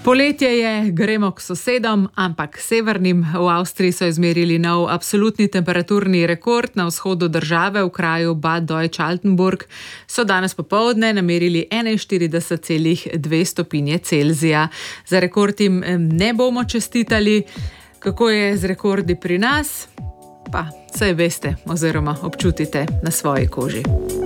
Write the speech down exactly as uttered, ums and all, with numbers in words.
Poletje je, gremo k sosedom, ampak severnim. V Avstriji so izmerili nov absolutni temperaturni rekord. Na vzhodu države, v kraju Bad Deutsch-Altenburg, so danes popoldne namerili enainštirideset celih dve stopinje Celzija. Za rekord jim ne bomo čestitali. Kako je z rekordi pri nas? Pa saj veste oziroma občutite na svoji koži.